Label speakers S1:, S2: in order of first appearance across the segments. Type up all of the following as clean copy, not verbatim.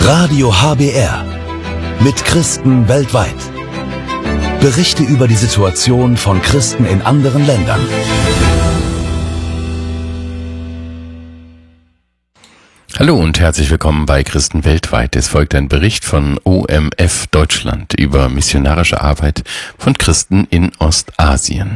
S1: Radio HBR mit Christen weltweit. Berichte über die Situation von Christen in anderen Ländern.
S2: Hallo und herzlich willkommen bei Christen weltweit. Es folgt ein Bericht von OMF Deutschland über missionarische Arbeit von Christen in Ostasien.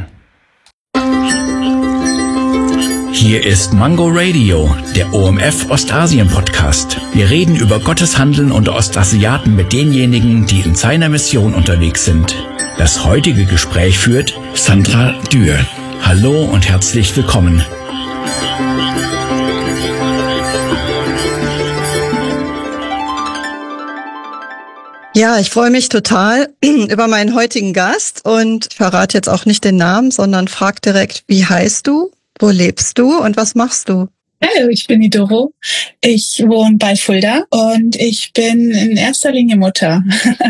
S3: Hier ist Mango Radio, der OMF Ostasien Podcast. Wir reden über Gottes Handeln unter Ostasiaten mit denjenigen, die in seiner Mission unterwegs sind. Das heutige Gespräch führt Sandra Dürr. Hallo und herzlich willkommen.
S4: Ja, ich freue mich total über meinen heutigen Gast und verrate jetzt auch nicht den Namen, sondern frag direkt, wie heißt du, wo lebst du und was machst du?
S5: Hallo, ich bin die Doro. Ich wohne bei Fulda und ich bin in erster Linie Mutter.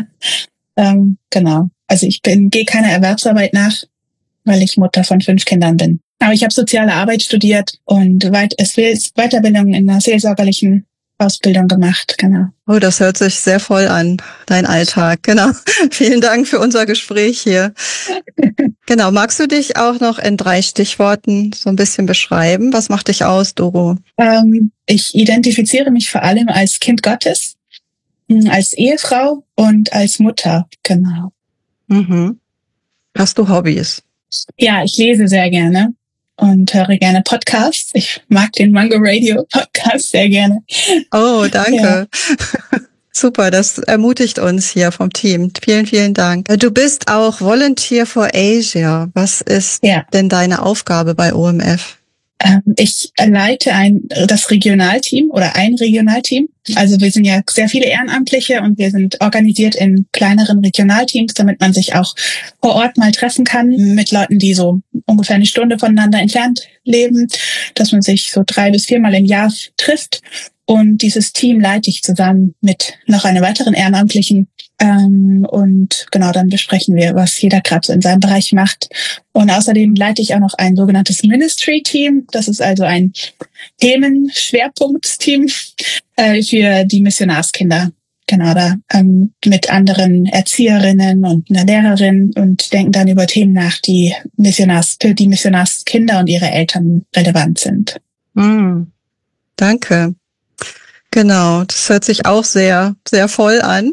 S5: Genau. Also ich gehe keiner Erwerbsarbeit nach, weil ich Mutter von 5 Kindern bin. Aber ich habe soziale Arbeit studiert und Weiterbildung in einer seelsorgerlichen Ausbildung gemacht, genau.
S4: Oh, das hört sich sehr voll an, dein Alltag, genau. Vielen Dank für unser Gespräch hier. Genau, magst du dich auch noch in 3 Stichworten so ein bisschen beschreiben? Was macht dich aus, Doro?
S5: Ich identifiziere mich vor allem als Kind Gottes, als Ehefrau und als Mutter, genau.
S4: Mhm. Hast du Hobbys?
S5: Ja, ich lese sehr gerne und höre gerne Podcasts. Ich mag den Mango Radio Podcast sehr gerne.
S4: Oh, danke. Ja. Super, das ermutigt uns hier vom Team. Vielen, vielen Dank. Du bist auch Volunteer for Asia. Was ist denn deine Aufgabe bei OMF?
S5: Ich leite das Regionalteam oder ein Regionalteam. Also wir sind ja sehr viele Ehrenamtliche und wir sind organisiert in kleineren Regionalteams, damit man sich auch vor Ort mal treffen kann mit Leuten, die so ungefähr eine Stunde voneinander entfernt leben, dass man sich so 3 bis 4 Mal im Jahr trifft. Und dieses Team leite ich zusammen mit noch einem weiteren Ehrenamtlichen. Und genau, dann besprechen wir, was jeder gerade so in seinem Bereich macht. Und außerdem leite ich auch noch ein sogenanntes Ministry-Team. Das ist also ein Themenschwerpunktsteam für die Missionarskinder. Genau, da mit anderen Erzieherinnen und einer Lehrerin und denken dann über Themen nach, die für die Missionarskinder und ihre Eltern relevant sind.
S4: Danke. Genau, das hört sich auch sehr, sehr voll an.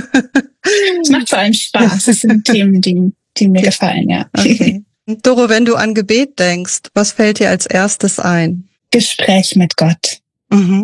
S5: Es macht vor allem Spaß. Das sind Themen, die mir gefallen, ja.
S4: Okay. Doro, wenn du an Gebet denkst, was fällt dir als erstes ein?
S5: Gespräch mit Gott.
S4: Mhm.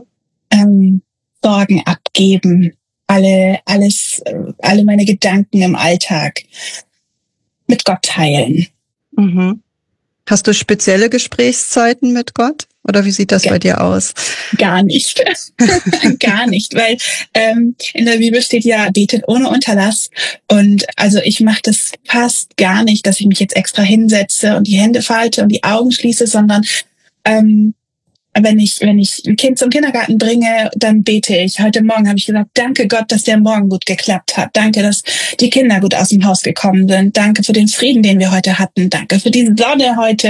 S5: Sorgen abgeben. Alle meine Gedanken im Alltag mit Gott teilen.
S4: Mhm. Hast du spezielle Gesprächszeiten mit Gott? Oder wie sieht das bei dir aus?
S5: Gar nicht. Gar nicht, weil in der Bibel steht ja, betet ohne Unterlass. Und also ich mache das fast gar nicht, dass ich mich jetzt extra hinsetze und die Hände falte und die Augen schließe, sondern wenn ich ein Kind zum Kindergarten bringe, dann bete ich. Heute Morgen habe ich gesagt, danke Gott, dass der Morgen gut geklappt hat. Danke, dass die Kinder gut aus dem Haus gekommen sind. Danke für den Frieden, den wir heute hatten. Danke für die Sonne heute.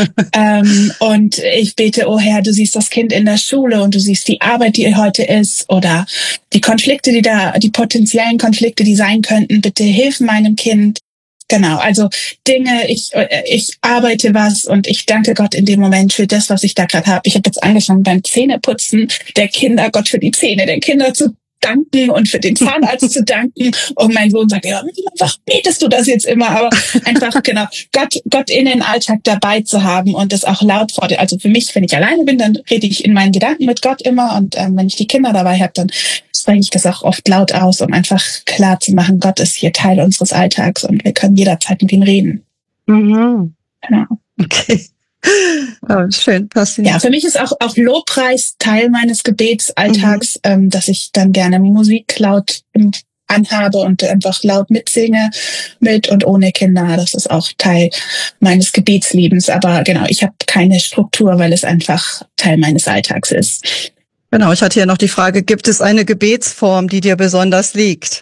S5: Und ich bete, oh Herr, du siehst das Kind in der Schule und du siehst die Arbeit, die heute ist oder die Konflikte, die potenziellen Konflikte, die sein könnten. Bitte hilf meinem Kind. Genau, also Dinge, ich arbeite was und ich danke Gott in dem Moment für das, was ich da gerade habe. Ich habe jetzt angefangen beim Zähneputzen der Kinder, Gott für die Zähne der Kinder zu danken und für den Zahnarzt zu danken. Und mein Sohn sagt, ja, einfach betest du das jetzt immer, aber einfach, genau, Gott in den Alltag dabei zu haben und das auch laut also für mich, wenn ich alleine bin, dann rede ich in meinen Gedanken mit Gott immer und wenn ich die Kinder dabei habe, dann spreche ich das auch oft laut aus, um einfach klar zu machen, Gott ist hier Teil unseres Alltags und wir können jederzeit mit ihm reden.
S4: Mhm.
S5: Genau.
S4: Okay. Oh, schön, faszinierend.
S5: Ja, für mich ist auch Lobpreis Teil meines Gebetsalltags, dass ich dann gerne Musik laut anhabe und einfach laut mitsinge, mit und ohne Kinder. Das ist auch Teil meines Gebetslebens. Aber genau, ich habe keine Struktur, weil es einfach Teil meines Alltags ist.
S4: Genau, ich hatte ja noch die Frage, gibt es eine Gebetsform, die dir besonders liegt?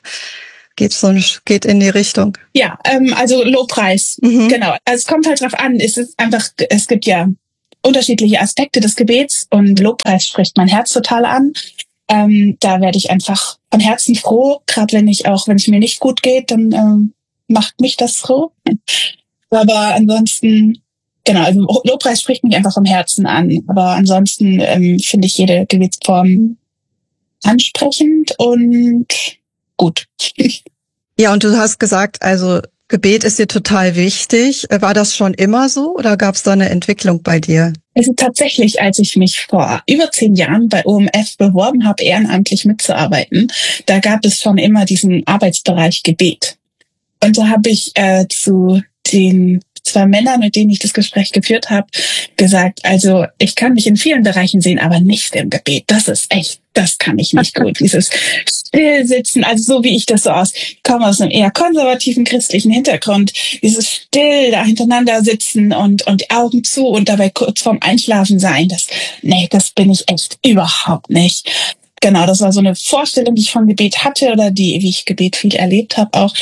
S4: Geht in die Richtung.
S5: Ja, also Lobpreis, genau. Also es kommt halt drauf an. Es gibt ja unterschiedliche Aspekte des Gebets und Lobpreis spricht mein Herz total an. Da werde ich einfach von Herzen froh, gerade wenn es mir nicht gut geht, dann macht mich das froh. Aber ansonsten, genau, also Lobpreis spricht mich einfach vom Herzen an. Aber ansonsten finde ich jede Gebetsform ansprechend und gut.
S4: Ja, und du hast gesagt, also Gebet ist dir total wichtig. War das schon immer so oder gab es da eine Entwicklung bei dir?
S5: Also tatsächlich, als ich mich vor über 10 Jahren bei OMF beworben habe, ehrenamtlich mitzuarbeiten, da gab es schon immer diesen Arbeitsbereich Gebet. Und da habe ich zu den 2 Männern, mit denen ich das Gespräch geführt habe, gesagt, also ich kann mich in vielen Bereichen sehen, aber nicht im Gebet. Das kann ich nicht gut. Dieses Stillsitzen, also so wie ich das so komme aus einem eher konservativen christlichen Hintergrund, dieses still da hintereinander sitzen und die Augen zu und dabei kurz vorm Einschlafen sein, das bin ich echt überhaupt nicht. Genau, das war so eine Vorstellung, die ich von Gebet hatte oder wie ich Gebet viel erlebt habe auch.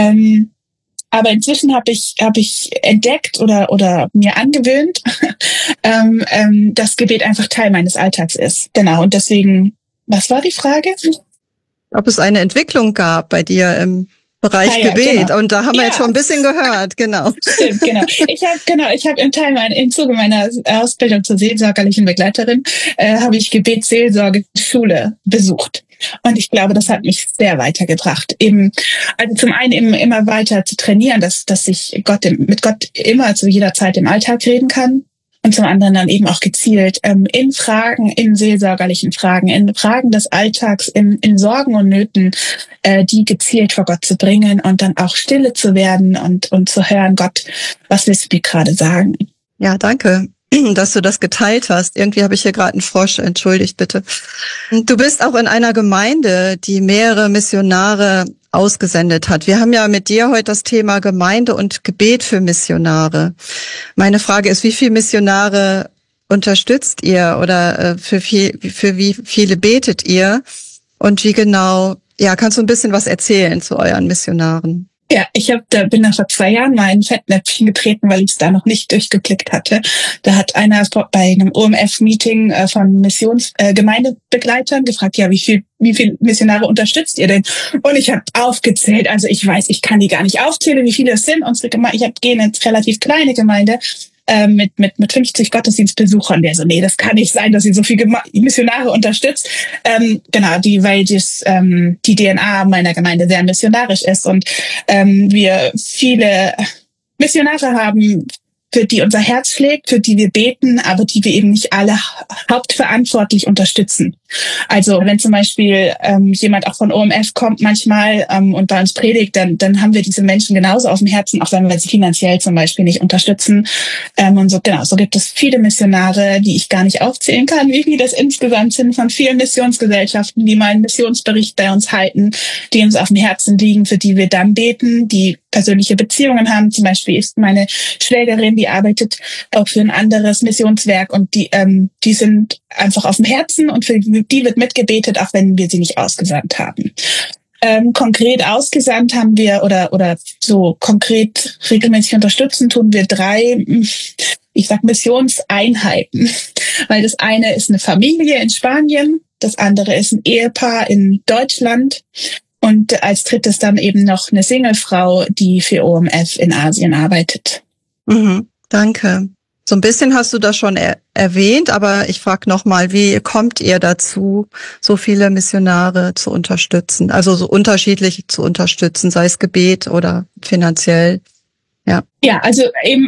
S5: Aber inzwischen habe ich entdeckt oder mir angewöhnt, dass Gebet einfach Teil meines Alltags ist. Genau, und deswegen, was war die Frage?
S4: Ob es eine Entwicklung gab bei dir im Bereich Gebet. Genau. Und da haben wir jetzt schon ein bisschen gehört, genau.
S5: Stimmt, genau. Ich habe im Zuge meiner Ausbildung zur seelsorgerlichen Begleiterin habe ich Gebetsseelsorge-Schule besucht. Und ich glaube, das hat mich sehr weitergebracht. Also zum einen immer weiter zu trainieren, dass ich mit Gott immer zu jeder Zeit im Alltag reden kann. Und zum anderen dann eben auch gezielt in Fragen, in seelsorgerlichen Fragen, in Fragen des Alltags, in Sorgen und Nöten, die gezielt vor Gott zu bringen und dann auch stille zu werden und zu hören, Gott, was willst du mir gerade sagen?
S4: Ja, danke, dass du das geteilt hast. Irgendwie habe ich hier gerade einen Frosch, entschuldigt bitte. Du bist auch in einer Gemeinde, die mehrere Missionare ausgesendet hat. Wir haben ja mit dir heute das Thema Gemeinde und Gebet für Missionare. Meine Frage ist, wie viele Missionare unterstützt ihr oder für wie viele betet ihr? Und wie genau, ja, kannst du ein bisschen was erzählen zu euren Missionaren?
S5: Ja, bin da vor 2 Jahren mal in ein Fettnäpfchen getreten, weil ich es da noch nicht durchgeblickt hatte. Da hat einer bei einem OMF-Meeting von Gemeindebegleitern gefragt, ja, wie viel Missionare unterstützt ihr denn? Und ich habe aufgezählt, also ich weiß, ich kann die gar nicht aufzählen, wie viele es sind. Ich gehe in eine relativ kleine Gemeinde mit 50 Gottesdienstbesuchern. Der so, nee, das kann nicht sein, dass ihr so viele Missionare unterstützt. Genau, weil die DNA meiner Gemeinde sehr missionarisch ist und wir viele Missionare haben, für die unser Herz schlägt, für die wir beten, aber die wir eben nicht alle hauptverantwortlich unterstützen. Also wenn zum Beispiel jemand auch von OMF kommt manchmal und bei uns predigt, dann haben wir diese Menschen genauso auf dem Herzen, auch wenn wir sie finanziell zum Beispiel nicht unterstützen. Und so gibt es viele Missionare, die ich gar nicht aufzählen kann, wie viele das insgesamt sind, von vielen Missionsgesellschaften, die mal einen Missionsbericht bei uns halten, die uns auf dem Herzen liegen, für die wir dann beten, die persönliche Beziehungen haben. Zum Beispiel ist meine Schwägerin, die arbeitet auch für ein anderes Missionswerk und die sind einfach auf dem Herzen und für die wird mitgebetet, auch wenn wir sie nicht ausgesandt haben. Konkret ausgesandt haben wir oder so konkret regelmäßig unterstützen tun wir 3, ich sag Missionseinheiten, weil das eine ist eine Familie in Spanien, das andere ist ein Ehepaar in Deutschland und als drittes dann eben noch eine Singlefrau, die für OMF in Asien arbeitet.
S4: Danke. So ein bisschen hast du das schon erwähnt, aber ich frage nochmal, wie kommt ihr dazu, so viele Missionare zu unterstützen? Also so unterschiedlich zu unterstützen, sei es Gebet oder finanziell. Ja,
S5: also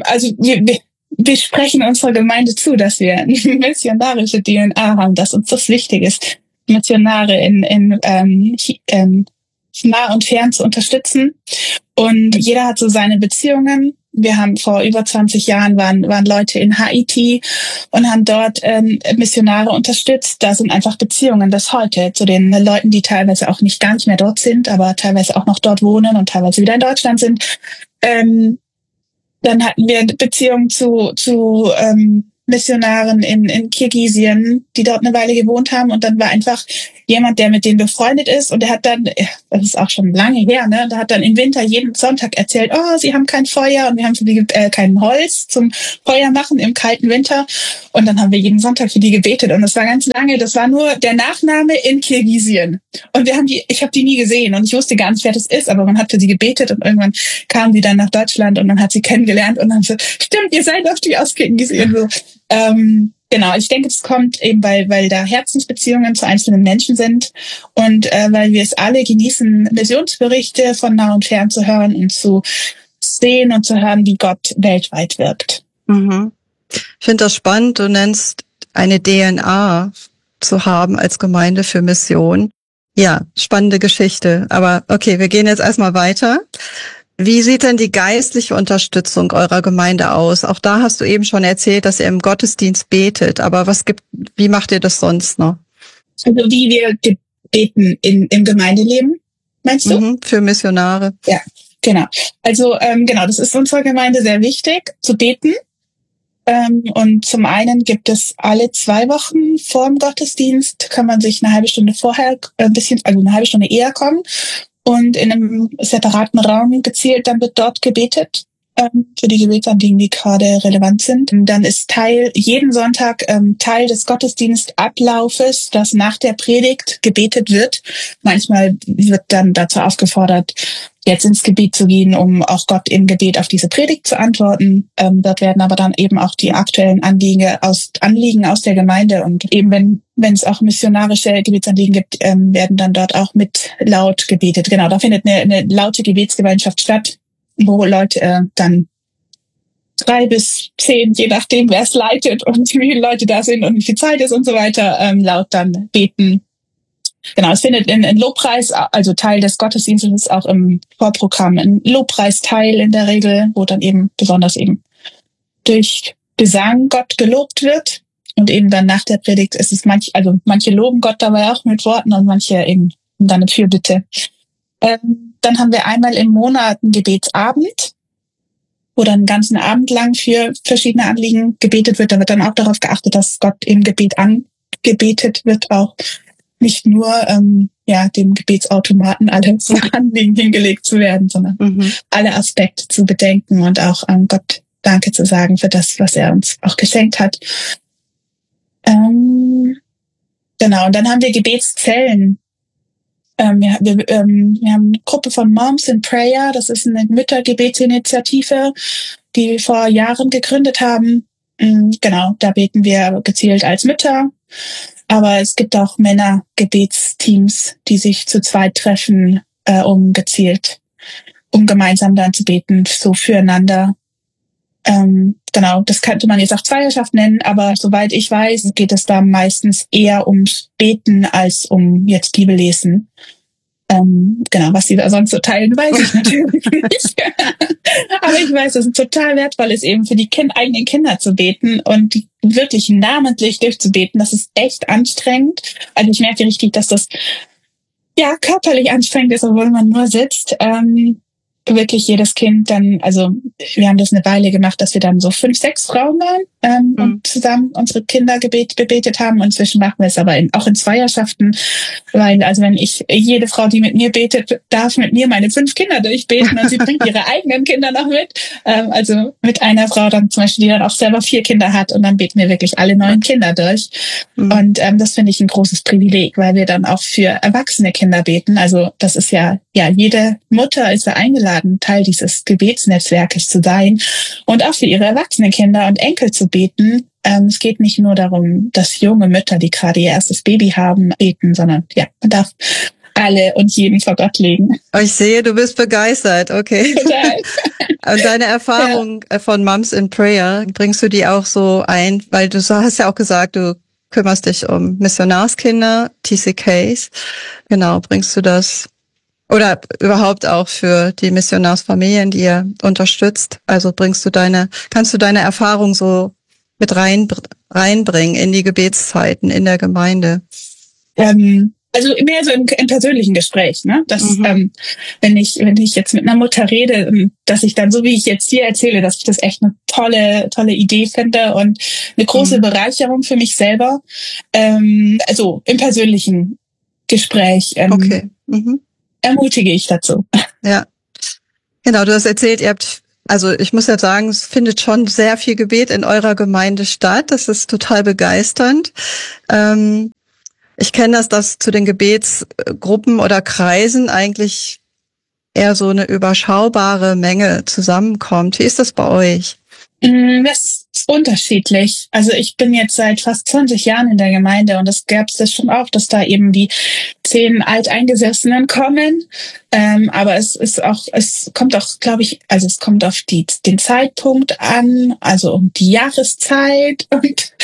S5: wir sprechen unserer Gemeinde zu, dass wir eine missionarische DNA haben, dass uns das wichtig ist, Missionare in nah und fern zu unterstützen. Und jeder hat so seine Beziehungen. Wir haben vor über 20 Jahren waren Leute in Haiti und haben dort Missionare unterstützt. Da sind einfach Beziehungen bis heute zu den Leuten, die teilweise auch gar nicht mehr dort sind, aber teilweise auch noch dort wohnen und teilweise wieder in Deutschland sind. Dann hatten wir eine Beziehung zu Missionaren in Kirgisien, die dort eine Weile gewohnt haben. Und dann war einfach jemand, der mit denen befreundet ist, und der hat dann, das ist auch schon lange her, ne, der hat dann im Winter jeden Sonntag erzählt, oh, sie haben kein Feuer und wir haben für die kein Holz zum Feuer machen im kalten Winter, und dann haben wir jeden Sonntag für die gebetet, und das war ganz lange, das war nur der Nachname in Kirgisien, und ich habe die nie gesehen und ich wusste gar nicht, wer das ist, aber man hat für sie gebetet, und irgendwann kamen die dann nach Deutschland und man hat sie kennengelernt und dann so, stimmt, ihr seid doch die aus Kirgisien, so. Genau, ich denke, das kommt eben, weil da Herzensbeziehungen zu einzelnen Menschen sind und weil wir es alle genießen, Missionsberichte von nah und fern zu hören und zu sehen und zu hören, wie Gott weltweit wirkt.
S4: Mhm. Ich finde das spannend, du nennst eine DNA zu haben als Gemeinde für Mission. Ja, spannende Geschichte. Aber okay, wir gehen jetzt erstmal weiter. Wie sieht denn die geistliche Unterstützung eurer Gemeinde aus? Auch da hast du eben schon erzählt, dass ihr im Gottesdienst betet. Aber wie macht ihr das sonst noch?
S5: Also wie wir beten im Gemeindeleben, meinst du?
S4: Für Missionare.
S5: Ja, genau. Also genau, das ist unserer Gemeinde sehr wichtig, zu beten. Und zum einen gibt es alle 2 Wochen vor dem Gottesdienst, kann man sich eine halbe Stunde vorher, eine halbe Stunde eher kommen. Und in einem separaten Raum gezielt, dann wird dort gebetet für die Gebetsanliegen, die gerade relevant sind. Und dann ist jeden Sonntag Teil des Gottesdienstablaufes, dass nach der Predigt gebetet wird. Manchmal wird dann dazu aufgefordert, jetzt ins Gebet zu gehen, um auch Gott im Gebet auf diese Predigt zu antworten. Dort werden aber dann eben auch die aktuellen Anliegen aus der Gemeinde, und eben wenn es auch missionarische Gebetsanliegen gibt, werden dann dort auch mit laut gebetet. Genau, da findet eine laute Gebetsgemeinschaft statt, wo Leute dann 3 bis 10, je nachdem, wer es leitet und wie viele Leute da sind und wie viel Zeit ist und so weiter, laut dann beten. Genau, es findet in Lobpreis, also Teil des Gottesdienstes ist auch im Vorprogramm ein Lobpreisteil in der Regel, wo dann eben besonders eben durch Gesang Gott gelobt wird. Und eben dann nach der Predigt ist es manche loben Gott dabei auch mit Worten und manche eben dann mit Fürbitte. Dann haben wir einmal im Monat einen Gebetsabend, wo dann einen ganzen Abend lang für verschiedene Anliegen gebetet wird. Da wird dann auch darauf geachtet, dass Gott im Gebet angebetet wird, auch nicht nur dem Gebetsautomaten alle Anliegen hingelegt zu werden, sondern alle Aspekte zu bedenken und auch an Gott Danke zu sagen für das, was er uns auch geschenkt hat. Genau, und dann haben wir Gebetszellen. Wir haben eine Gruppe von Moms in Prayer, das ist eine Müttergebetsinitiative, die wir vor Jahren gegründet haben. Genau, da beten wir gezielt als Mütter. Aber es gibt auch Männergebetsteams, die sich zu zweit treffen, um gemeinsam dann zu beten, so füreinander. Genau, das könnte man jetzt auch Zweierschaft nennen, aber soweit ich weiß, geht es da meistens eher ums Beten als um jetzt Bibellesen. Genau, was sie da sonst so teilen, weiß ich natürlich nicht. Aber ich weiß, dass es total wertvoll ist, eben für die eigenen Kinder zu beten und die wirklich namentlich durchzubeten. Das ist echt anstrengend. Also ich merke richtig, dass das körperlich anstrengend ist, obwohl man nur sitzt. Wirklich jedes Kind dann, also wir haben das eine Weile gemacht, dass wir dann so 5, 6 Frauen waren und zusammen unsere Kinder bebetet haben. Und inzwischen machen wir es aber auch in Zweierschaften, weil wenn jede Frau, die mit mir betet, darf mit mir meine 5 Kinder durchbeten und sie bringt ihre eigenen Kinder noch mit. Also mit einer Frau dann zum Beispiel, die dann auch selber 4 Kinder hat, und dann beten wir wirklich alle 9 Kinder durch. Und das finde ich ein großes Privileg, weil wir dann auch für erwachsene Kinder beten. Also das ist jede Mutter ist da eingeladen, Teil dieses Gebetsnetzwerkes zu sein und auch für ihre erwachsenen Kinder und Enkel zu beten. Es geht nicht nur darum, dass junge Mütter, die gerade ihr erstes Baby haben, beten, sondern man darf alle und jeden vor Gott legen.
S4: Ich sehe, du bist begeistert, okay.
S5: Total.
S4: Und deine Erfahrung von Moms in Prayer, bringst du die auch so ein, weil du hast ja auch gesagt, du kümmerst dich um Missionarskinder, TCKs. Genau, bringst du das oder überhaupt auch für die Missionarsfamilien, die ihr unterstützt? Also kannst du deine Erfahrung so mit reinbringen in die Gebetszeiten in der Gemeinde?
S5: Also mehr so im persönlichen Gespräch, ne? Dass, wenn ich jetzt mit einer Mutter rede, dass ich dann, so wie ich jetzt hier erzähle, dass ich das echt eine tolle Idee finde und eine große Bereicherung für mich selber. Also im persönlichen Gespräch ermutige ich dazu.
S4: Ja, genau, du hast erzählt, also ich muss ja sagen, es findet schon sehr viel Gebet in eurer Gemeinde statt. Das ist total begeisternd. Ich kenne dass zu den Gebetsgruppen oder Kreisen eigentlich eher so eine überschaubare Menge zusammenkommt. Wie ist das bei euch?
S5: Das ist unterschiedlich. Also ich bin jetzt seit fast 20 Jahren in der Gemeinde und es gab es schon auch, dass da eben die 10 Alteingesessenen kommen. Aber es kommt auch, glaube ich, also es kommt auf den Zeitpunkt an, also um die Jahreszeit und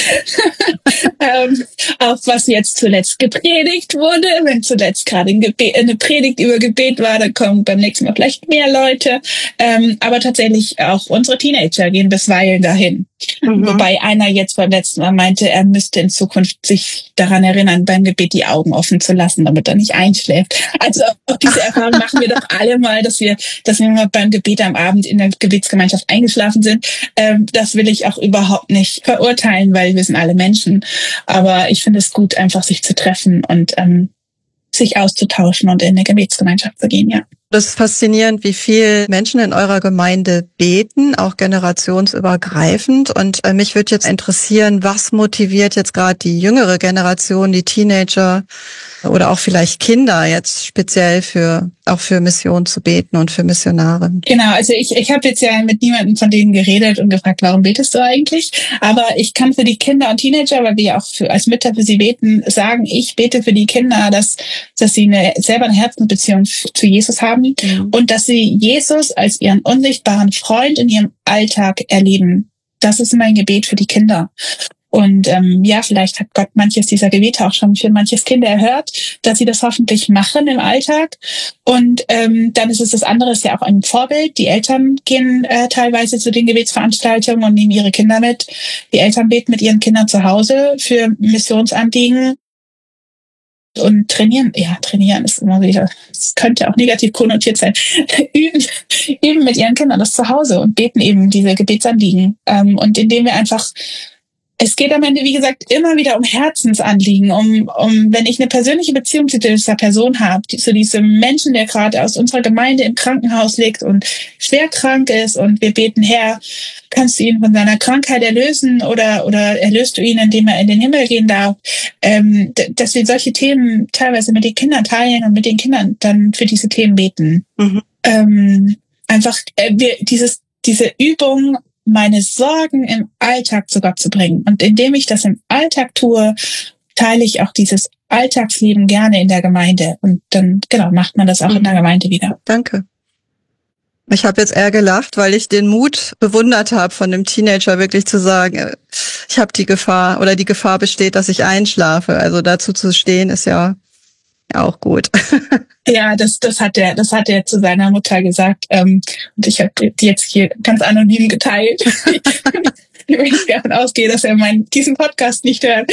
S5: auf was jetzt zuletzt gepredigt wurde. Wenn zuletzt gerade eine Predigt über Gebet war, dann kommen beim nächsten Mal vielleicht mehr Leute. Aber tatsächlich auch unsere Teenager gehen bisweilen dahin. Wobei einer jetzt beim letzten Mal meinte, er müsste in Zukunft sich daran erinnern, beim Gebet die Augen offen zu lassen, damit er nicht einschläft. Also auch diese Erfahrung machen wir doch alle mal, dass wir mal beim Gebet am Abend in der Gebetsgemeinschaft eingeschlafen sind. Das will ich auch überhaupt nicht verurteilen, weil wir sind alle Menschen. Aber ich finde es gut, einfach sich zu treffen und sich auszutauschen und in eine Gebetsgemeinschaft zu gehen, ja.
S4: Das ist faszinierend, wie viel Menschen in eurer Gemeinde beten, auch generationsübergreifend. Und mich würde jetzt interessieren, was motiviert jetzt gerade die jüngere Generation, die Teenager oder auch vielleicht Kinder jetzt speziell auch für Mission zu beten und für Missionare?
S5: Genau, also ich habe jetzt ja mit niemandem von denen geredet und gefragt, warum betest du eigentlich? Aber ich kann für die Kinder und Teenager, weil wir ja auch als Mütter für sie beten, sagen, ich bete für die Kinder, dass sie selber eine Herzensbeziehung zu Jesus haben. Und dass sie Jesus als ihren unsichtbaren Freund in ihrem Alltag erleben. Das ist mein Gebet für die Kinder. Und vielleicht hat Gott manches dieser Gebete auch schon für manches Kinder erhört, dass sie das hoffentlich machen im Alltag. Und dann ist es das andere, ist ja auch ein Vorbild. Die Eltern gehen teilweise zu den Gebetsveranstaltungen und nehmen ihre Kinder mit. Die Eltern beten mit ihren Kindern zu Hause für Missionsanliegen. Und trainieren ist immer wieder, es könnte auch negativ konnotiert sein, üben mit ihren Kindern das zu Hause und beten eben diese Gebetsanliegen. Und indem wir einfach, es geht am Ende, wie gesagt, immer wieder um Herzensanliegen, wenn ich eine persönliche Beziehung zu dieser Person habe, zu diesem Menschen, der gerade aus unserer Gemeinde im Krankenhaus liegt und schwer krank ist und wir beten, Herr, kannst du ihn von seiner Krankheit erlösen oder erlöst du ihn, indem er in den Himmel gehen darf, dass wir solche Themen teilweise mit den Kindern teilen und mit den Kindern dann für diese Themen beten. Diese Übung, meine Sorgen im Alltag zu Gott zu bringen. Und indem ich das im Alltag tue, teile ich auch dieses Alltagsleben gerne in der Gemeinde. Und dann, macht man das auch in der Gemeinde wieder.
S4: Danke. Ich habe jetzt eher gelacht, weil ich den Mut bewundert habe, von dem Teenager wirklich zu sagen, ich habe die Gefahr besteht, dass ich einschlafe. Also dazu zu stehen, ist ja auch gut.
S5: Ja, das hat er zu seiner Mutter gesagt. Und ich habe die jetzt hier ganz anonym geteilt. Wenn ich davon ausgehe, dass er diesen Podcast nicht hört.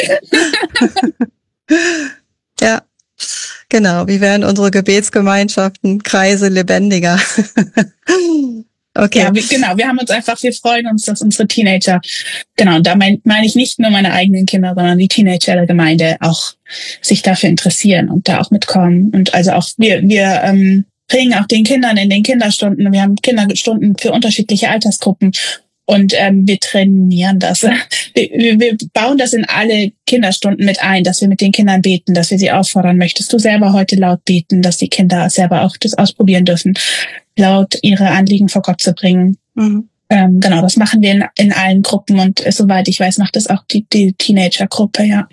S4: Ja, genau. Wie werden unsere Gebetsgemeinschaften, Kreise lebendiger? Okay.
S5: Ja, wir haben uns einfach, wir freuen uns, dass unsere Teenager, und da meine ich nicht nur meine eigenen Kinder, sondern die Teenager der Gemeinde auch sich dafür interessieren und da auch mitkommen. Und also auch wir bringen auch den Kindern in den Kinderstunden, wir haben Kinderstunden für unterschiedliche Altersgruppen und wir trainieren das. Wir bauen das in alle Kinderstunden mit ein, dass wir mit den Kindern beten, dass wir sie auffordern, möchtest du selber heute laut beten, dass die Kinder selber auch das ausprobieren dürfen, laut ihre Anliegen vor Gott zu bringen. Das machen wir in allen Gruppen und soweit ich weiß, macht das auch die Teenager-Gruppe, ja.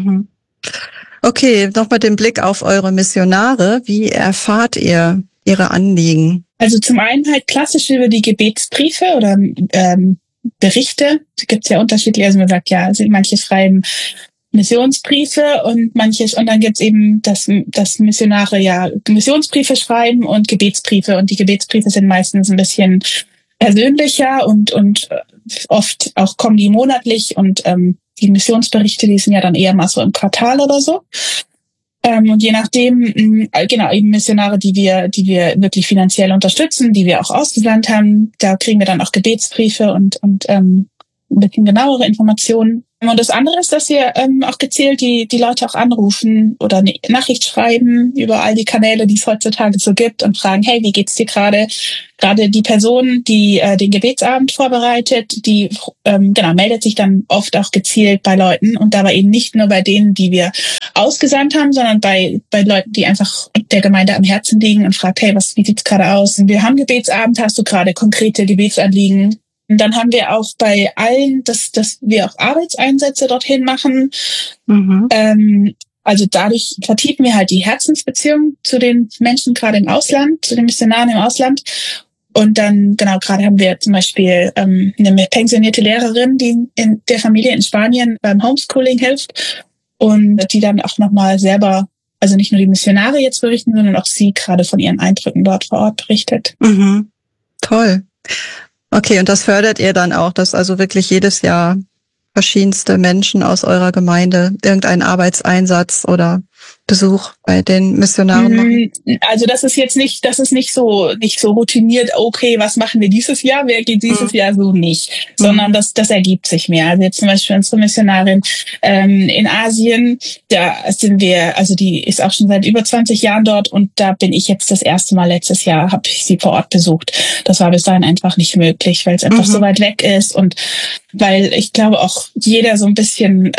S4: Okay, noch mit dem Blick auf eure Missionare. Wie erfahrt ihr ihre Anliegen?
S5: Also zum einen halt klassisch über die Gebetsbriefe oder Berichte. Da gibt's ja unterschiedliche, also man sagt ja, also manche schreiben Missionsbriefe und dann gibt's eben das Missionare ja Missionsbriefe schreiben und Gebetsbriefe. Und die Gebetsbriefe sind meistens ein bisschen persönlicher und oft auch kommen die monatlich und die Missionsberichte, die sind ja dann eher mal so im Quartal oder so. Und je nachdem, eben Missionare, die wir wirklich finanziell unterstützen, die wir auch ausgesandt haben, da kriegen wir dann auch Gebetsbriefe und ein bisschen genauere Informationen. Und das andere ist, dass wir auch gezielt die Leute auch anrufen oder eine Nachricht schreiben über all die Kanäle, die es heutzutage so gibt und fragen, hey, wie geht's dir gerade? Gerade die Person, die den Gebetsabend vorbereitet, die meldet sich dann oft auch gezielt bei Leuten und dabei eben nicht nur bei denen, die wir ausgesandt haben, sondern bei Leuten, die einfach der Gemeinde am Herzen liegen und fragt, hey, wie sieht's gerade aus? Wir haben Gebetsabend, hast du gerade konkrete Gebetsanliegen? Und dann haben wir auch bei allen, dass wir auch Arbeitseinsätze dorthin machen. Also dadurch vertiefen wir halt die Herzensbeziehung zu den Menschen gerade im Ausland, zu den Missionaren im Ausland. Und dann, gerade haben wir zum Beispiel eine pensionierte Lehrerin, die in der Familie in Spanien beim Homeschooling hilft und die dann auch nochmal selber, also nicht nur die Missionare jetzt berichten, sondern auch sie gerade von ihren Eindrücken dort vor Ort berichtet.
S4: Mhm. Toll. Okay, und das fördert ihr dann auch, dass also wirklich jedes Jahr verschiedenste Menschen aus eurer Gemeinde irgendeinen Arbeitseinsatz oder Besuch bei den Missionaren machen?
S5: Also das ist nicht so routiniert, okay, was machen wir dieses Jahr, wer geht dieses Jahr so nicht, sondern das ergibt sich mehr. Also jetzt zum Beispiel unsere Missionarin in Asien, da sind wir, also die ist auch schon seit über 20 Jahren dort und da bin ich jetzt das erste Mal letztes Jahr, habe ich sie vor Ort besucht. Das war bis dahin einfach nicht möglich, weil es einfach so weit weg ist und weil ich glaube auch jeder so ein bisschen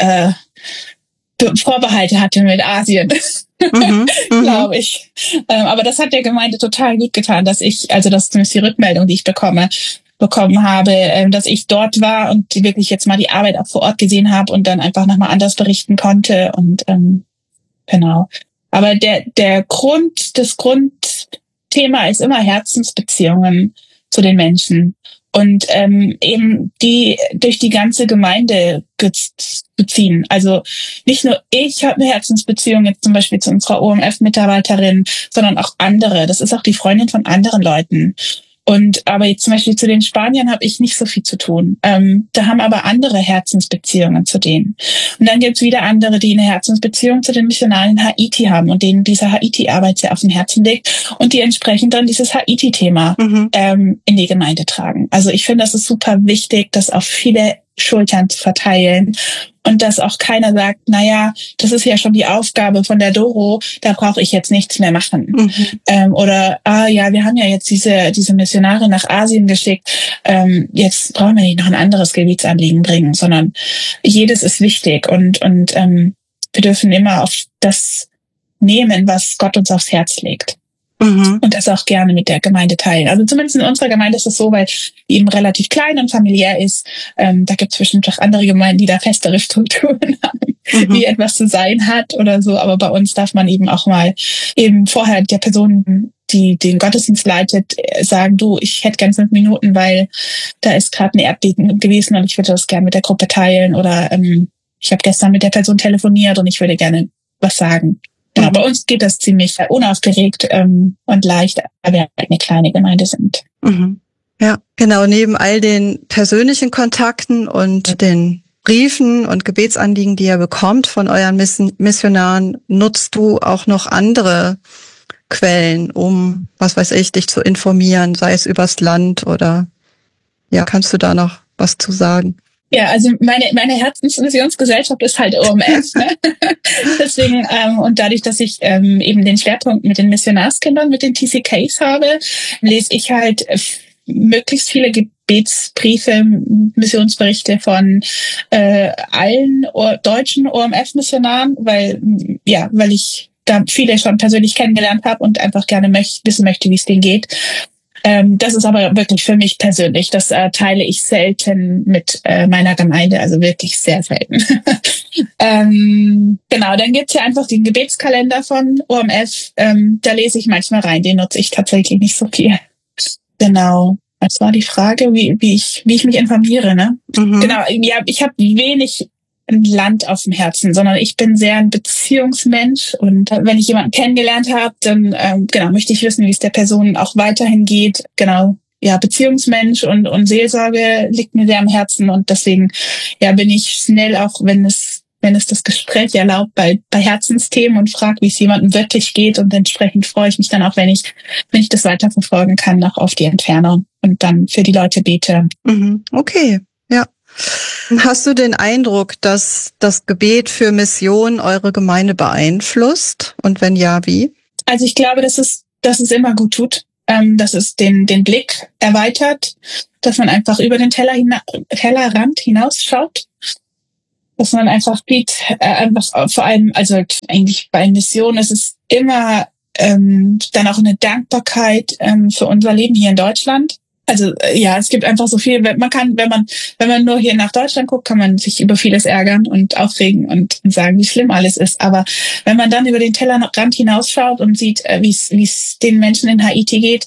S5: Vorbehalte hatte mit Asien, glaube ich. Aber das hat der Gemeinde total gut getan, dass zumindest die Rückmeldung, die ich bekommen habe, dass ich dort war und wirklich jetzt mal die Arbeit auch vor Ort gesehen habe und dann einfach nochmal anders berichten konnte und genau. Aber das Grundthema ist immer Herzensbeziehungen zu den Menschen. Und eben die durch die ganze Gemeinde zu ziehen. Also nicht nur ich habe eine Herzensbeziehung jetzt zum Beispiel zu unserer OMF-Mitarbeiterin, sondern auch andere. Das ist auch die Freundin von anderen Leuten. Aber jetzt zum Beispiel zu den Spaniern habe ich nicht so viel zu tun. Da haben aber andere Herzensbeziehungen zu denen. Und dann gibt es wieder andere, die eine Herzensbeziehung zu den Missionaren in Haiti haben und denen diese Haiti-Arbeit sehr auf dem Herzen liegt und die entsprechend dann dieses Haiti-Thema in die Gemeinde tragen. Also ich finde, das ist super wichtig, das auf viele Schultern zu verteilen und dass auch keiner sagt, naja, das ist ja schon die Aufgabe von der Doro, da brauche ich jetzt nichts mehr machen. Wir haben ja jetzt diese Missionare nach Asien geschickt, jetzt brauchen wir nicht noch ein anderes Gebietsanliegen bringen, sondern jedes ist wichtig und wir dürfen immer auf das nehmen, was Gott uns aufs Herz legt. Und das auch gerne mit der Gemeinde teilen. Also zumindest in unserer Gemeinde ist es so, weil die eben relativ klein und familiär ist. Da gibt es bestimmt auch andere Gemeinden, die da festere Strukturen haben, wie etwas zu sein hat oder so. Aber bei uns darf man eben auch mal eben vorher der Person, die den Gottesdienst leitet, sagen, du, ich hätte gern 5 Minuten, weil da ist gerade ein Erdbeben gewesen und ich würde das gerne mit der Gruppe teilen. Oder ich habe gestern mit der Person telefoniert und ich würde gerne was sagen. Genau, bei uns geht das ziemlich unaufgeregt und leicht, weil wir halt eine kleine Gemeinde sind.
S4: Ja, genau. Neben all den persönlichen Kontakten und den Briefen und Gebetsanliegen, die ihr bekommt von euren Missionaren, nutzt du auch noch andere Quellen, um, was weiß ich, dich zu informieren, sei es übers Land oder, ja, kannst du da noch was zu sagen?
S5: Ja, also meine Herzensmissionsgesellschaft ist halt OMF. Ne? Deswegen, und dadurch, dass ich eben den Schwerpunkt mit den Missionarskindern, mit den TCKs habe, lese ich halt möglichst viele Gebetsbriefe, Missionsberichte von allen deutschen OMF-Missionaren, weil ich da viele schon persönlich kennengelernt habe und einfach gerne wissen möchte, wie es denen geht. Das ist aber wirklich für mich persönlich. Das teile ich selten mit meiner Gemeinde, also wirklich sehr selten. Genau, dann gibt's ja einfach den Gebetskalender von OMF. Da lese ich manchmal rein, den nutze ich tatsächlich nicht so viel. Genau. Das war die Frage, wie ich mich informiere, ne? Genau, ja, ich habe wenig ein Land auf dem Herzen, sondern ich bin sehr ein Beziehungsmensch und wenn ich jemanden kennengelernt habe, dann möchte ich wissen, wie es der Person auch weiterhin geht. Genau, ja, Beziehungsmensch und Seelsorge liegt mir sehr am Herzen und deswegen bin ich schnell auch, wenn es das Gespräch erlaubt, bei Herzensthemen und frage, wie es jemandem wirklich geht und entsprechend freue ich mich dann auch, wenn ich das weiterverfolgen kann, auch auf die Entfernung und dann für die Leute bete.
S4: Okay, ja. Hast du den Eindruck, dass das Gebet für Mission eure Gemeinde beeinflusst? Und wenn ja, wie?
S5: Also ich glaube, dass es immer gut tut, dass es den Blick erweitert, dass man einfach über den Tellerrand hinausschaut, dass man einfach sieht, einfach vor allem, also eigentlich bei Mission ist es immer dann auch eine Dankbarkeit für unser Leben hier in Deutschland. Also ja, es gibt einfach so viel. Man kann, wenn man nur hier nach Deutschland guckt, kann man sich über vieles ärgern und aufregen und sagen, wie schlimm alles ist. Aber wenn man dann über den Tellerrand hinausschaut und sieht, wie es den Menschen in Haiti geht,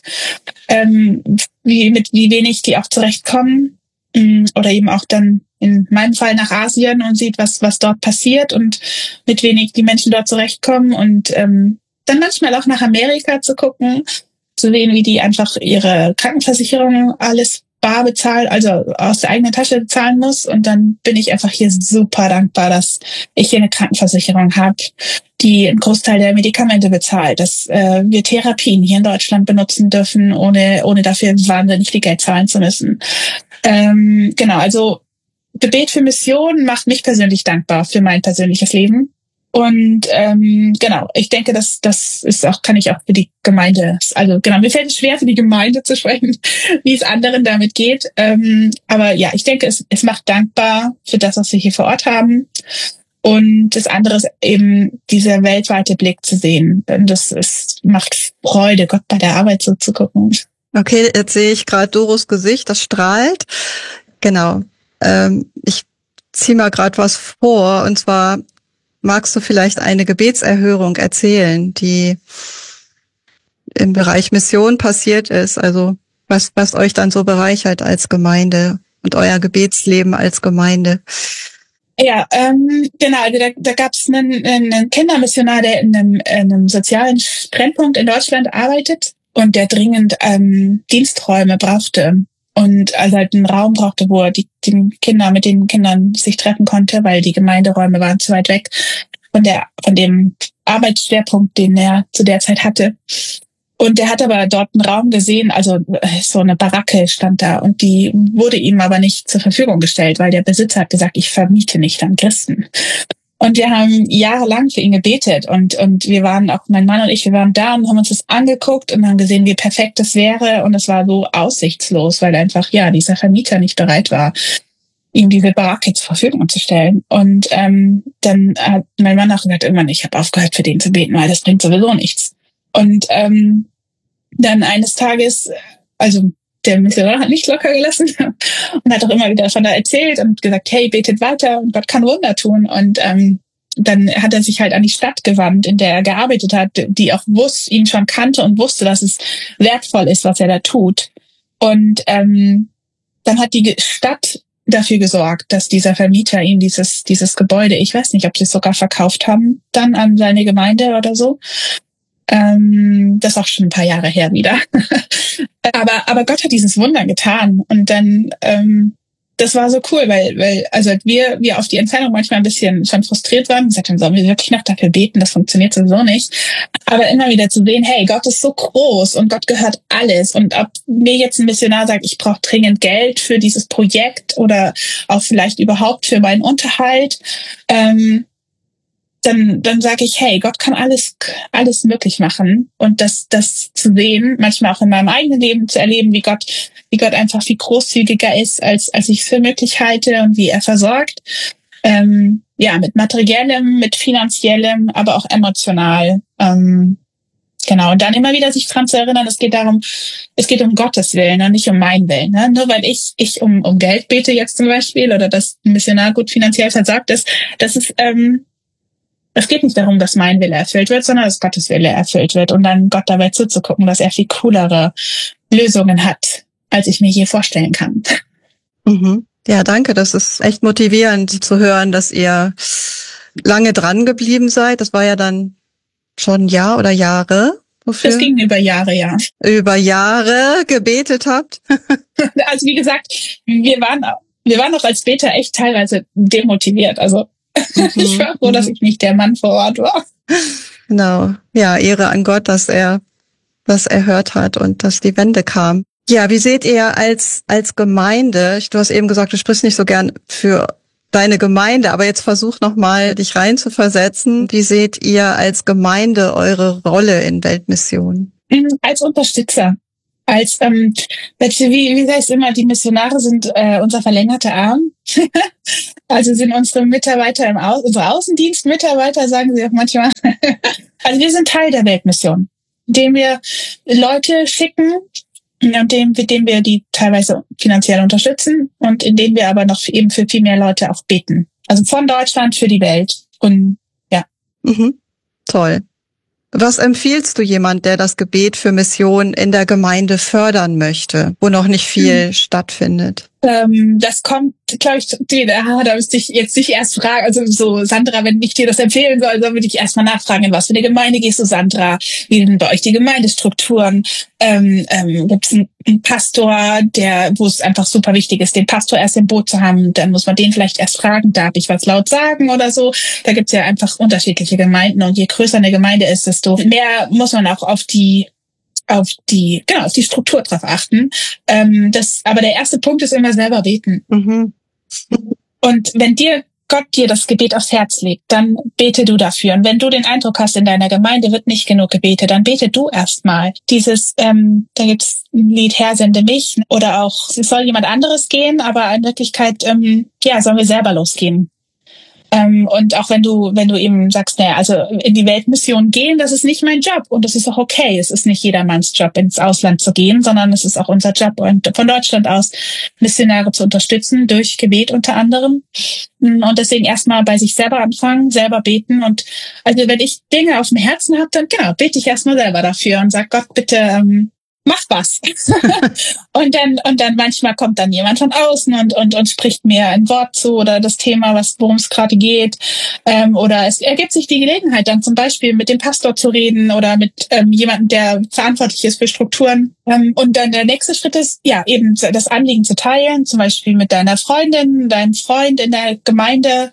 S5: wie wenig die auch zurechtkommen, oder eben auch dann in meinem Fall nach Asien und sieht, was dort passiert und mit wenig die Menschen dort zurechtkommen und dann manchmal auch nach Amerika zu gucken, zu sehen, wie die einfach ihre Krankenversicherung alles bar bezahlen, also aus der eigenen Tasche bezahlen muss. Und dann bin ich einfach hier super dankbar, dass ich hier eine Krankenversicherung habe, die einen Großteil der Medikamente bezahlt, dass wir Therapien hier in Deutschland benutzen dürfen, ohne dafür wahnsinnig viel Geld zahlen zu müssen. Genau, also Gebet für Mission macht mich persönlich dankbar für mein persönliches Leben. Und genau, ich denke, das ist auch, kann ich auch für die Gemeinde, also genau, mir fällt es schwer, für die Gemeinde zu sprechen, wie es anderen damit geht. Aber ja, ich denke, es macht dankbar für das, was wir hier vor Ort haben. Und das andere ist eben dieser weltweite Blick zu sehen. Und macht Freude, Gott bei der Arbeit so zu gucken.
S4: Okay, jetzt sehe ich gerade Doros Gesicht, das strahlt. Genau. Ich ziehe mal gerade was vor, und zwar magst du vielleicht eine Gebetserhörung erzählen, die im Bereich Mission passiert ist, also was euch dann so bereichert als Gemeinde und euer Gebetsleben als Gemeinde?
S5: Ja, genau, da gab es einen Kindermissionar, der in einem sozialen Brennpunkt in Deutschland arbeitet und der dringend Diensträume brauchte. Und also halt einen Raum brauchte, wo er mit den Kindern sich treffen konnte, weil die Gemeinderäume waren zu weit weg von dem Arbeitsschwerpunkt, den er zu der Zeit hatte. Und er hat aber dort einen Raum gesehen, also so eine Baracke stand da, und die wurde ihm aber nicht zur Verfügung gestellt, weil der Besitzer hat gesagt, ich vermiete nicht an Christen. Und wir haben jahrelang für ihn gebetet und wir waren auch, mein Mann und ich, wir waren da und haben uns das angeguckt und haben gesehen, wie perfekt das wäre, und es war so aussichtslos, weil einfach, ja, dieser Vermieter nicht bereit war, ihm diese Baracke zur Verfügung zu stellen. Und dann hat mein Mann auch gesagt, irgendwann, ich habe aufgehört, für den zu beten, weil das bringt sowieso nichts. Und dann eines Tages, also der Missionar hat nicht locker gelassen und hat auch immer wieder davon erzählt und gesagt, hey, betet weiter und Gott kann Wunder tun. Und dann hat er sich halt an die Stadt gewandt, in der er gearbeitet hat, die auch ihn schon kannte und wusste, dass es wertvoll ist, was er da tut. Und dann hat die Stadt dafür gesorgt, dass dieser Vermieter ihm dieses Gebäude, ich weiß nicht, ob sie es sogar verkauft haben, dann an seine Gemeinde oder so. Das ist auch schon ein paar Jahre her wieder. aber Gott hat dieses Wunder getan. Und dann, das war so cool, weil also wir auf die Entfernung manchmal ein bisschen schon frustriert waren. Wir sagten, sollen wir wirklich noch dafür beten? Das funktioniert sowieso nicht. Aber immer wieder zu sehen, hey, Gott ist so groß und Gott gehört alles. Und ob mir jetzt ein Missionar sagt, ich brauche dringend Geld für dieses Projekt oder auch vielleicht überhaupt für meinen Unterhalt, dann sage ich, hey, Gott kann alles möglich machen. Und das zu sehen, manchmal auch in meinem eigenen Leben zu erleben, wie Gott einfach viel großzügiger ist, als ich es für möglich halte, und wie er versorgt. Ja, mit materiellem, mit finanziellem, aber auch emotional. Genau. Und dann immer wieder sich dran zu erinnern, es geht um Gottes Willen und nicht um meinen Willen. Ne? Nur weil ich um Geld bete jetzt zum Beispiel, oder dass ein Missionar gut finanziell versorgt ist, es geht nicht darum, dass mein Wille erfüllt wird, sondern dass Gottes Wille erfüllt wird, und dann Gott dabei zuzugucken, dass er viel coolere Lösungen hat, als ich mir je vorstellen kann.
S4: Mhm. Ja, danke. Das ist echt motivierend zu hören, dass ihr lange dran geblieben seid. Das war ja dann schon ein Jahr oder Jahre. Wofür?
S5: Das ging über Jahre, ja.
S4: Über Jahre gebetet habt.
S5: Also wie gesagt, wir waren auch als Beter echt teilweise demotiviert. Also ich war froh, dass ich nicht der Mann vor Ort war.
S4: Genau. Ja, Ehre an Gott, dass er das erhört hat und dass die Wende kam. Ja, wie seht ihr als Gemeinde, du hast eben gesagt, du sprichst nicht so gern für deine Gemeinde, aber jetzt versuch nochmal, dich rein zu versetzen. Wie seht ihr als Gemeinde eure Rolle in Weltmission?
S5: Als Unterstützer. Als, wie heißt immer, die Missionare sind unser verlängerter Arm. Also sind unsere Mitarbeiter unsere Außendienstmitarbeiter, sagen sie auch manchmal. Also wir sind Teil der Weltmission, indem wir Leute schicken, und indem wir die teilweise finanziell unterstützen und indem wir aber noch eben für viel mehr Leute auch beten. Also von Deutschland für die Welt. Und ja.
S4: Toll. Was empfiehlst du jemand, der das Gebet für Mission in der Gemeinde fördern möchte, wo noch nicht viel stattfindet?
S5: Das kommt, glaube ich, da müsste ich jetzt nicht erst fragen, also so, Sandra, wenn ich dir das empfehlen soll, dann würde ich erstmal nachfragen, in was für eine Gemeinde gehst du, Sandra? Wie sind bei euch die Gemeindestrukturen? Gibt es einen Pastor, wo es einfach super wichtig ist, den Pastor erst im Boot zu haben, dann muss man den vielleicht erst fragen, darf ich was laut sagen oder so? Da gibt es ja einfach unterschiedliche Gemeinden und je größer eine Gemeinde ist, desto mehr muss man auch auf die Struktur drauf achten. Aber der erste Punkt ist immer selber beten. Und wenn Gott dir das Gebet aufs Herz legt, dann bete du dafür. Und wenn du den Eindruck hast, in deiner Gemeinde wird nicht genug gebetet, dann bete du erstmal. Da gibt's ein Lied, Herr, sende mich, oder auch, es soll jemand anderes gehen, aber in Wirklichkeit, sollen wir selber losgehen. Und auch wenn du eben sagst, also in die Weltmission gehen, das ist nicht mein Job und das ist auch okay. Es ist nicht jedermanns Job, ins Ausland zu gehen, sondern es ist auch unser Job, von Deutschland aus Missionare zu unterstützen, durch Gebet unter anderem. Und deswegen erstmal bei sich selber anfangen, selber beten. Und also wenn ich Dinge auf dem Herzen habe, dann bete ich erstmal selber dafür und sag, Gott, bitte mach was. und dann manchmal kommt dann jemand von außen und spricht mir ein Wort zu oder das Thema, worum es gerade geht. Oder es ergibt sich die Gelegenheit, dann zum Beispiel mit dem Pastor zu reden oder mit jemandem, der verantwortlich ist für Strukturen. Und dann der nächste Schritt ist, eben das Anliegen zu teilen, zum Beispiel mit deiner Freundin, deinem Freund in der Gemeinde,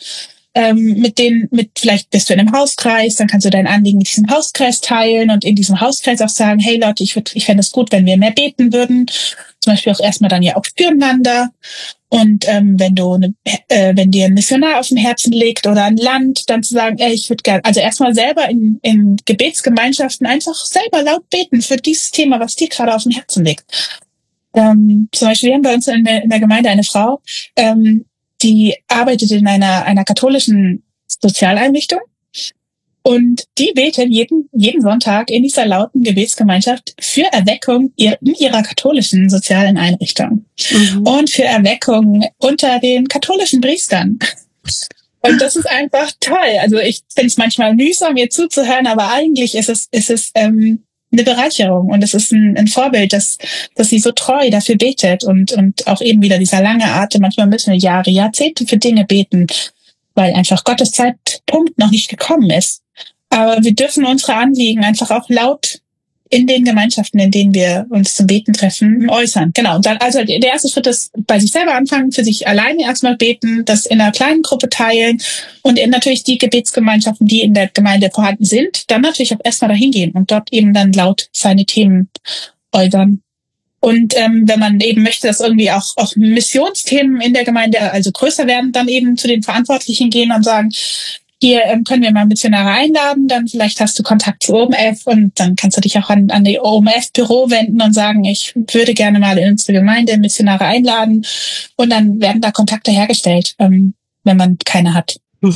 S5: vielleicht bist du in einem Hauskreis, dann kannst du dein Anliegen mit diesem Hauskreis teilen und in diesem Hauskreis auch sagen, hey Leute, ich fände es gut, wenn wir mehr beten würden. Zum Beispiel auch erstmal dann auch füreinander. Und wenn dir ein Missionar auf dem Herzen liegt oder ein Land, dann zu sagen, ich würde gerne, also erstmal selber in Gebetsgemeinschaften einfach selber laut beten für dieses Thema, was dir gerade auf dem Herzen liegt. Zum Beispiel, wir haben bei uns in der Gemeinde eine Frau, die arbeitet in einer katholischen Sozialeinrichtung und die betet jeden Sonntag in dieser lauten Gebetsgemeinschaft für Erweckung in ihrer katholischen sozialen Einrichtung und für Erweckung unter den katholischen Priestern. Und das ist einfach toll. Also ich finde es manchmal mühsam, ihr zuzuhören, aber eigentlich ist es eine Bereicherung und es ist ein Vorbild, dass sie so treu dafür betet und auch eben wieder dieser lange Atem. Manchmal müssen wir Jahre, Jahrzehnte für Dinge beten, weil einfach Gottes Zeitpunkt noch nicht gekommen ist. Aber wir dürfen unsere Anliegen einfach auch laut in den Gemeinschaften, in denen wir uns zum Beten treffen, äußern. Genau. Und dann, also der erste Schritt ist, bei sich selber anfangen, für sich alleine erstmal beten, das in einer kleinen Gruppe teilen und natürlich die Gebetsgemeinschaften, die in der Gemeinde vorhanden sind, dann natürlich auch erstmal dahin gehen und dort eben dann laut seine Themen äußern. Und wenn man eben möchte, dass irgendwie auch Missionsthemen in der Gemeinde also größer werden, dann eben zu den Verantwortlichen gehen und sagen, hier können wir mal Missionare einladen, dann vielleicht hast du Kontakt zu OMF und dann kannst du dich auch an die OMF-Büro wenden und sagen, ich würde gerne mal in unsere Gemeinde Missionare einladen und dann werden da Kontakte hergestellt, wenn man keine hat.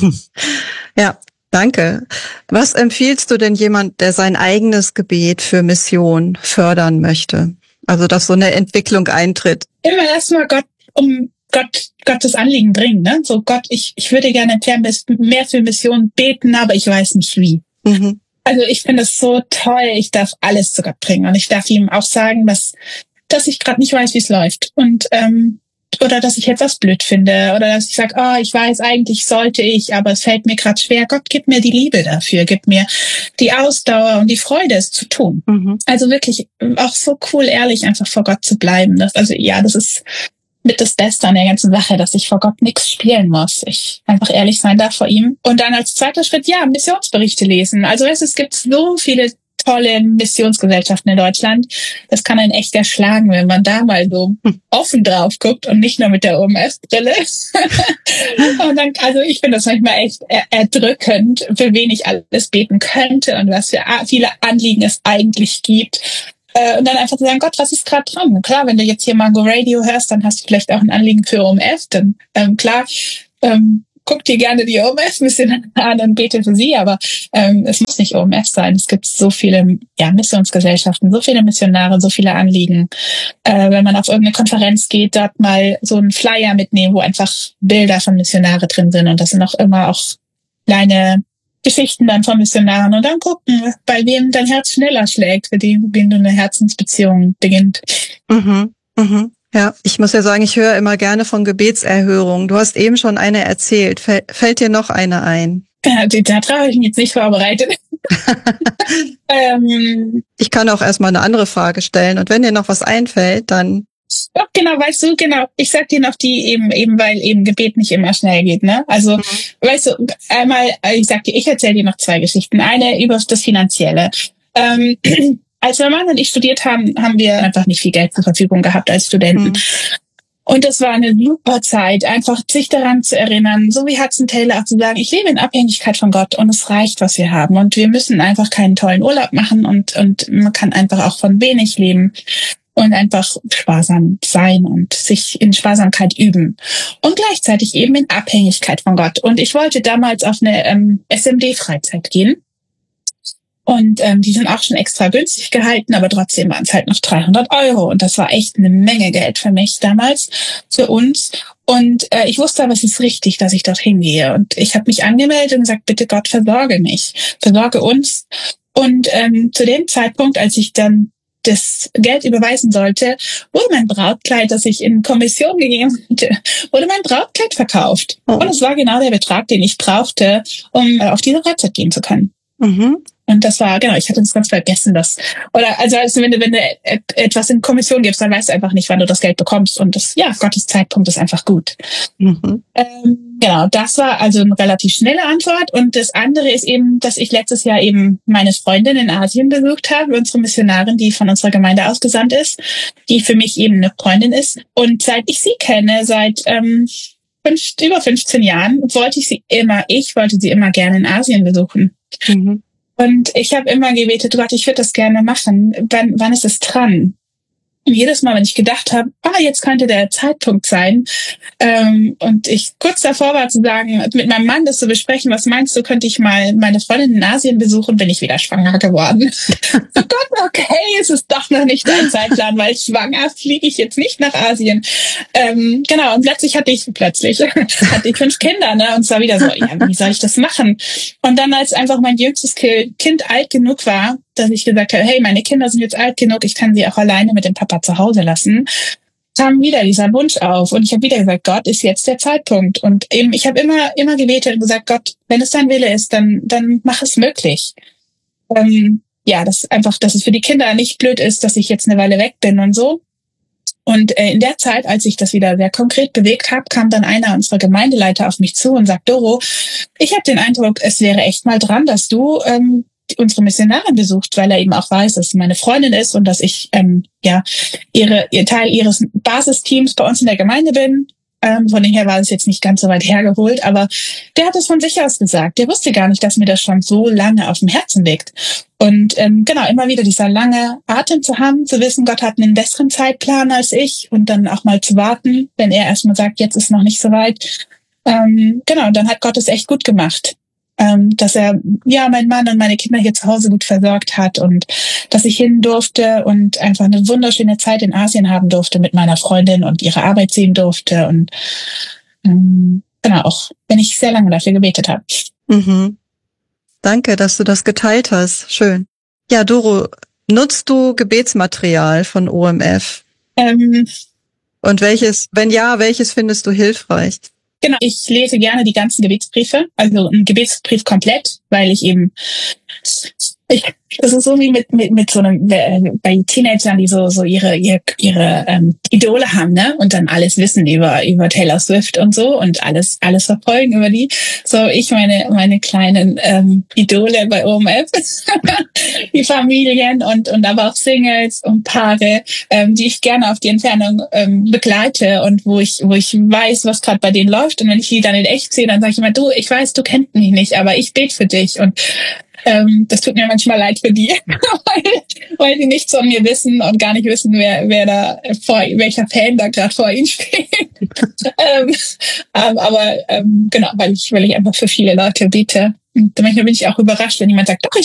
S4: Ja, danke. Was empfiehlst du denn jemand, der sein eigenes Gebet für Mission fördern möchte? Also, dass so eine Entwicklung eintritt.
S5: Immer erstmal Gottes Anliegen bringen, ne? So, Gott, ich würde gerne mehr für Mission beten, aber ich weiß nicht wie. Also ich finde es so toll, ich darf alles zu Gott bringen und ich darf ihm auch sagen, dass ich gerade nicht weiß, wie es läuft und oder dass ich etwas blöd finde oder dass ich sage, ich weiß, eigentlich sollte ich, aber es fällt mir gerade schwer. Gott, gib mir die Liebe dafür, gib mir die Ausdauer und die Freude, es zu tun. Also wirklich auch so cool, ehrlich einfach vor Gott zu bleiben. Das ist mit das Beste an der ganzen Sache, dass ich vor Gott nichts spielen muss. Ich einfach ehrlich sein darf vor ihm. Und dann als zweiter Schritt, Missionsberichte lesen. Also es gibt so viele tollen Missionsgesellschaften in Deutschland. Das kann einen echt erschlagen, wenn man da mal so offen drauf guckt und nicht nur mit der OMF-Brille. Und dann, also ich finde das manchmal echt erdrückend, für wen ich alles beten könnte und was für viele Anliegen es eigentlich gibt. Und dann einfach zu sagen, Gott, was ist gerade dran? Klar, wenn du jetzt hier Mango Radio hörst, dann hast du vielleicht auch ein Anliegen für OMF. Dann klar, guck dir gerne die OMF ein bisschen an und bete für sie, aber es muss nicht OMF sein. Es gibt so viele Missionsgesellschaften, so viele Missionare, so viele Anliegen. Wenn man auf irgendeine Konferenz geht, dort mal so einen Flyer mitnehmen, wo einfach Bilder von Missionare drin sind, und das sind auch immer auch kleine Geschichten dann von Missionaren, und dann gucken, bei wem dein Herz schneller schlägt, für den, wen du eine Herzensbeziehung beginnt.
S4: Ja, ich muss ja sagen, ich höre immer gerne von Gebetserhörungen. Du hast eben schon eine erzählt. Fällt dir noch eine ein?
S5: Ja, da habe ich mich jetzt nicht vorbereitet.
S4: Ich kann auch erstmal eine andere Frage stellen. Und wenn dir noch was einfällt, dann...
S5: Doch, genau, weißt du, genau. Ich sag dir noch die eben, weil eben Gebet nicht immer schnell geht, ne? Also, weißt du, einmal, ich erzähle dir noch 2 Geschichten. Eine über das Finanzielle. Als mein Mann und ich studiert haben wir einfach nicht viel Geld zur Verfügung gehabt als Studenten. Und das war eine super Zeit, einfach sich daran zu erinnern, so wie Hudson Taylor auch zu sagen, ich lebe in Abhängigkeit von Gott und es reicht, was wir haben. Und wir müssen einfach keinen tollen Urlaub machen und man kann einfach auch von wenig leben und einfach sparsam sein und sich in Sparsamkeit üben. Und gleichzeitig eben in Abhängigkeit von Gott. Und ich wollte damals auf eine SMD-Freizeit gehen. Und die sind auch schon extra günstig gehalten, aber trotzdem waren es halt noch 300 €. Und das war echt eine Menge Geld für mich damals, für uns. Und ich wusste aber, es ist richtig, dass ich dorthin gehe. Und ich habe mich angemeldet und gesagt, bitte Gott, versorge mich, versorge uns. Und zu dem Zeitpunkt, als ich dann das Geld überweisen sollte, wurde mein Brautkleid, das ich in Kommission gegeben hatte, wurde mein Brautkleid verkauft. Und es war genau der Betrag, den ich brauchte, um auf diese Freizeit gehen zu können. Und das war, genau, ich hatte das ganz vergessen, also wenn du etwas in Kommission gibst, dann weißt du einfach nicht, wann du das Geld bekommst. Und Gottes Zeitpunkt ist einfach gut. Genau, das war also eine relativ schnelle Antwort. Und das andere ist eben, dass ich letztes Jahr eben meine Freundin in Asien besucht habe, unsere Missionarin, die von unserer Gemeinde ausgesandt ist, die für mich eben eine Freundin ist. Und seit ich sie kenne, seit über 15 Jahren, wollte sie immer gerne in Asien besuchen. Und ich habe immer gebetet, Gott, ich würde das gerne machen. Wann ist es dran? Und jedes Mal, wenn ich gedacht habe, jetzt könnte der Zeitpunkt sein, und ich kurz davor war zu sagen, mit meinem Mann das zu besprechen, was meinst du, könnte ich mal meine Freundin in Asien besuchen, bin ich wieder schwanger geworden. Oh Gott, okay, es ist doch noch nicht dein Zeitplan, weil schwanger fliege ich jetzt nicht nach Asien. Genau, und plötzlich hatte ich 5 Kinder, ne? Und es war wieder so, wie soll ich das machen? Und dann, als einfach mein jüngstes Kind alt genug war, dass ich gesagt habe, hey, meine Kinder sind jetzt alt genug, ich kann sie auch alleine mit dem Papa zu Hause lassen, kam wieder dieser Wunsch auf. Und ich habe wieder gesagt, Gott, ist jetzt der Zeitpunkt. Und eben, ich habe immer gebetet und gesagt, Gott, wenn es dein Wille ist, dann mach es möglich. Dass es für die Kinder nicht blöd ist, dass ich jetzt eine Weile weg bin und so. Und in der Zeit, als ich das wieder sehr konkret bewegt habe, kam dann einer unserer Gemeindeleiter auf mich zu und sagt, Doro, ich habe den Eindruck, es wäre echt mal dran, dass du unsere Missionarin besucht, weil er eben auch weiß, dass sie meine Freundin ist und dass ich ihr Teil ihres Basisteams bei uns in der Gemeinde bin. Von dem her war es jetzt nicht ganz so weit hergeholt, aber der hat es von sich aus gesagt. Der wusste gar nicht, dass mir das schon so lange auf dem Herzen liegt. Und immer wieder dieser lange Atem zu haben, zu wissen, Gott hat einen besseren Zeitplan als ich, und dann auch mal zu warten, wenn er erstmal sagt, jetzt ist noch nicht so weit. Dann hat Gott es echt gut gemacht. Dass er meinen Mann und meine Kinder hier zu Hause gut versorgt hat und dass ich hin durfte und einfach eine wunderschöne Zeit in Asien haben durfte mit meiner Freundin und ihre Arbeit sehen durfte, und auch wenn ich sehr lange dafür gebetet habe.
S4: Danke, dass du das geteilt hast. Schön. Ja, Doro, nutzt du Gebetsmaterial von OMF? Und welches findest du hilfreich?
S5: Genau, ich lese gerne die ganzen Gebetsbriefe, also einen Gebetsbrief komplett, weil ich das ist so wie mit so einem, bei Teenagern, die so ihre Idole haben, ne? Und dann alles wissen über Taylor Swift und so und alles verfolgen über die. So ich meine kleinen Idole bei OMF, die Familien und aber auch Singles und Paare, die ich gerne auf die Entfernung begleite und wo ich weiß, was gerade bei denen läuft. Und wenn ich die dann in echt sehe, dann sage ich immer, du, ich weiß, du kennst mich nicht, aber ich bete für dich. Und das tut mir manchmal leid für die, weil die nichts von mir wissen und gar nicht wissen, wer da welcher Fan da gerade vor ihnen steht. Genau, weil ich einfach für viele Leute bete. Und manchmal bin ich auch überrascht, wenn jemand sagt, doch,